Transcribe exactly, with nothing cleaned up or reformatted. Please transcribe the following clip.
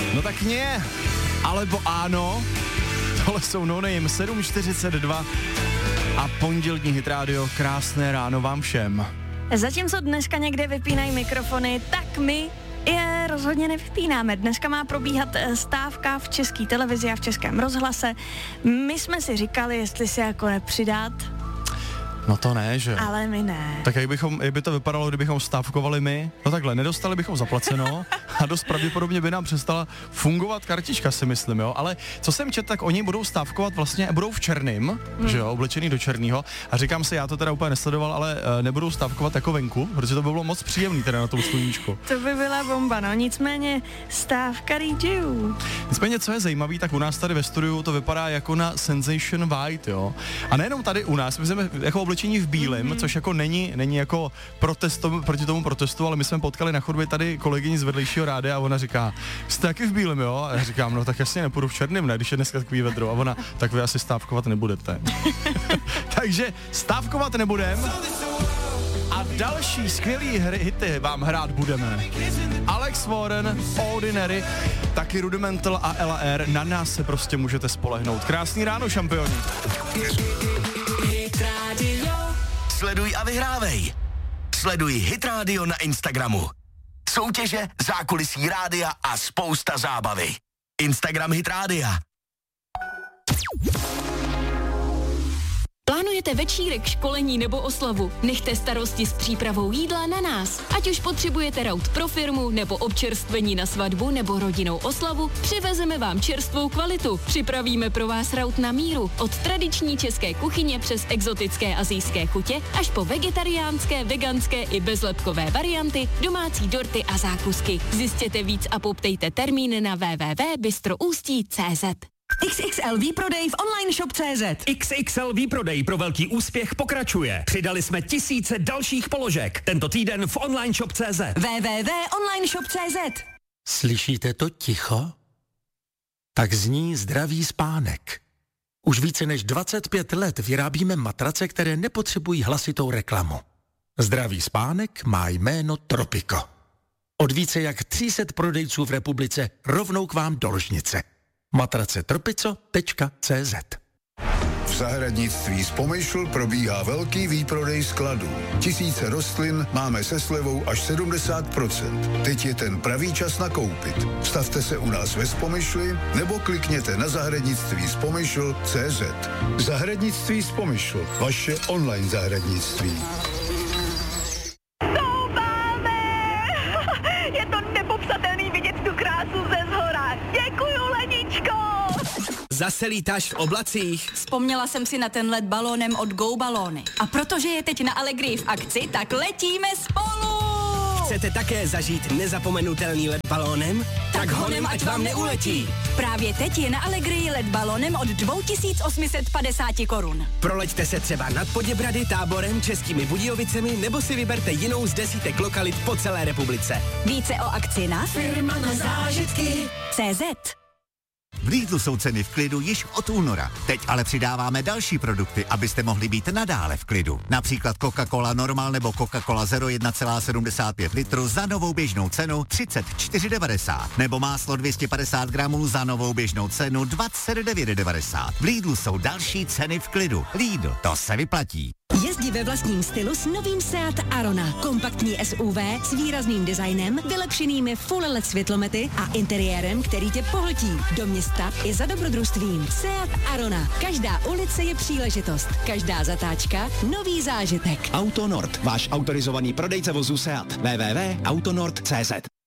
No tak ne, alebo áno, tohle jsou No Name sedm čtyřicet dva a pondělní Hit Radio, krásné ráno vám všem. Zatímco dneska někde vypínají mikrofony, tak my je rozhodně nevypínáme. Dneska má probíhat stávka v České televizi a v Českém rozhlase. My jsme si říkali, jestli si jako nepřidat. No to ne, že? Ale my ne. Tak jak, bychom, jak by to vypadalo, kdybychom stávkovali my? No takhle, nedostali bychom zaplaceno a dost pravděpodobně by nám přestala fungovat kartička, si myslím, jo. Ale co jsem četl, tak oni budou stávkovat vlastně, budou v černým, hmm. že jo, oblečený do černýho. A říkám si, já to teda úplně nesledoval, ale uh, nebudou stávkovat jako venku, protože to by bylo moc příjemný teda na tom sluníčku. To by byla bomba, no, nicméně stávka rýdžů. Nicméně, co je zajímavý, tak u nás tady ve studiu to vypadá jako na Sensation White, jo. A nejenom tady u nás, my jsme jako oblečení v bílém, mm-hmm. což jako není, není jako protest proti tomu protestu, ale my jsme potkali na chodbě tady kolegyni z vedlejšího rádia a ona říká, jste taky v bílém, jo? A já říkám, no tak jasně nepůjdu v černém, ne, když je dneska takový vedro. A ona, tak vy asi stávkovat nebudete. Takže stávkovat nebudem. A další skvělý hry, hity vám hrát budeme. Alex Warren, Ordinary, taky Rudimental a Ella R. Na nás se prostě můžete spolehnout. Krásný ráno, šampioni. Sleduj a vyhrávej. Sleduj Hit Radio na Instagramu. Soutěže, zákulisí rádia a spousta zábavy. Instagram Hit Rádia. Plánujete večírek, školení nebo oslavu? Nechte starosti s přípravou jídla na nás. Ať už potřebujete raut pro firmu, nebo občerstvení na svatbu, nebo rodinnou oslavu, přivezeme vám čerstvou kvalitu. Připravíme pro vás raut na míru. Od tradiční české kuchyně přes exotické asijské chutě, až po vegetariánské, veganské i bezlepkové varianty, domácí dorty a zákusky. Zjistěte víc a poptejte termín na w w w tečka bystroustí tečka c z. X X L výprodej v online shop tečka c z. X X L výprodej pro velký úspěch pokračuje. Přidali jsme tisíce dalších položek. Tento týden v online shop tečka c z. w w w tečka online shop tečka c z. Slyšíte to ticho? Tak zní zdravý spánek. Už více než dvacet pět let vyrábíme matrace, které nepotřebují hlasitou reklamu. Zdravý spánek má jméno Tropico. Od více jak tři sta prodejců v republice rovnou k vám do ložnice. matrace tropico tečka c z. V zahradnictví Spomyšl probíhá velký výprodej skladů. Tisíce rostlin máme se slevou až sedmdesát procent. Teď je ten pravý čas nakoupit. Stavte se u nás ve Spomyšli nebo klikněte na zahradnictví Spomyšl tečka c z. Zahradnictví Spomyšl, vaše online zahradnictví. Je to nepopsatelný vidět tu krásu ze zhora. Děkuju, Leničko! Zase lítáš v oblacích. Vzpomněla jsem si na ten let balónem od Go Balóny. A protože je teď na Allegrii v akci, tak letíme spolu! Chcete také zažít nezapomenutelný let balónem? Tak honem, ať vám neuletí. Právě teď je na Allegrii let balónem od dva tisíce osm set padesát korun. Proleďte se třeba nad Poděbrady, Táborem, Českými Budějovicemi nebo si vyberte jinou z desítek lokalit po celé republice. Více o akci na firma na zážitky tečka cz. V Lidlu jsou ceny v klidu již od února. Teď ale přidáváme další produkty, abyste mohli být nadále v klidu. Například Coca-Cola Normal nebo Coca-Cola Zero jedna celá sedmdesát pět litru za novou běžnou cenu třicet čtyři devadesát. Nebo máslo dvě stě padesát gramů za novou běžnou cenu dvacet devět devadesát. V Lidlu jsou další ceny v klidu. Lidl, to se vyplatí. Jezdí ve vlastním stylu s novým Seat Arona. Kompaktní S U V s výrazným designem, vylepšenými full L E D světlomety a interiérem, který tě pohltí. Do města i za dobrodružstvím. Seat Arona. Každá ulice je příležitost. Každá zatáčka nový zážitek. Autonord, váš autorizovaný prodejce vozů Seat. w w w tečka autonord tečka c z.